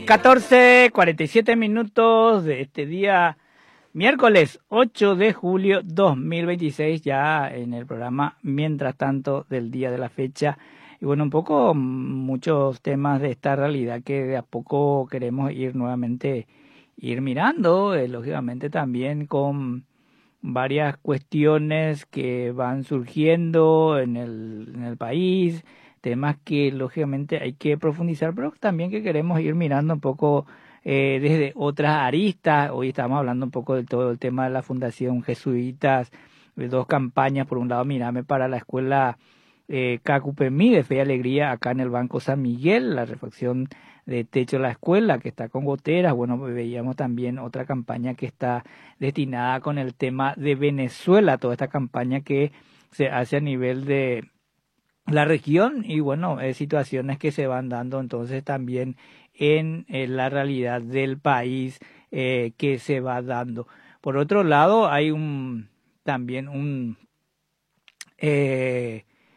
14:47 de este día, miércoles 8 de julio 2026, ya en el programa Mientras tanto del día de la fecha. Y bueno, un poco muchos temas de esta realidad que de a poco queremos ir nuevamente ir mirando, lógicamente también con varias cuestiones que van surgiendo en el país, temas que lógicamente hay que profundizar, pero también que queremos ir mirando un poco desde otras aristas. Hoy estamos hablando un poco de todo el tema de la Fundación Jesuitas, de dos campañas. Por un lado, Mirame para la escuela Cacupemí de Fe y Alegría acá en el Banco San Miguel, la refacción de techo de la escuela que está con goteras. Bueno, veíamos también otra campaña que está destinada con el tema de Venezuela, toda esta campaña que se hace a nivel de la región y bueno, situaciones que se van dando entonces también en la realidad del país que se va dando. Por otro lado, hay también